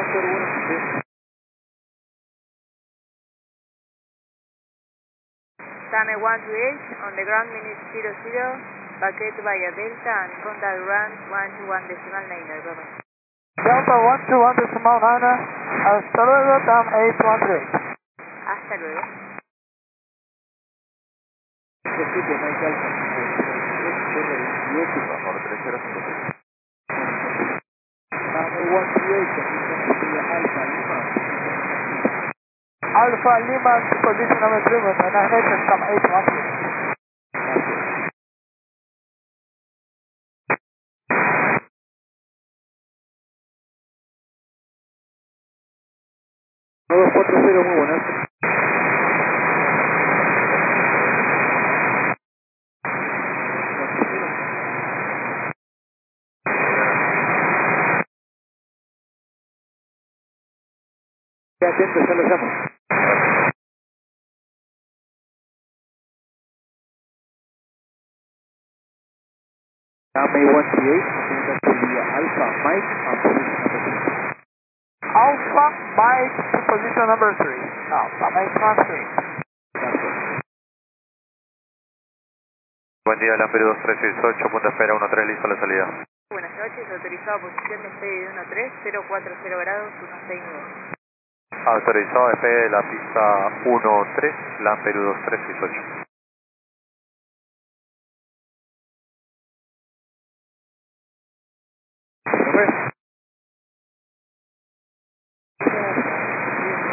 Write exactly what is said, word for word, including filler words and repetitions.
Doctor, buenas noches. Sunny one two eight, on the ground minute zero zero, packet via Delta and contact run one two one decimal niner, bye bye. Delta one two one decimal niner, hasta luego, Tom eight one three. Hasta luego. siete Mike Alpha. veintiocho, por favor, tres cero cinco seis. Number one two eight, Alpha Lima. Alpha Lima to position number three with nine eight, Tom eight one three. dos cuatro cero, muy buenas. Atento, ya lo llamo. Number one three eight, Alpha Mike, and position number three. Alpha Mike to position number three. Alpha Mike one three. Buen día, Lampero dos tres seis ocho, punta espera uno tres, listo la salida. Buenas noches, autorizado posición de despegue de uno tres, cero cuatro cero grados, uno seis nueve. Autorizado despegue de la pista uno tres, Lampero dos tres seis ocho.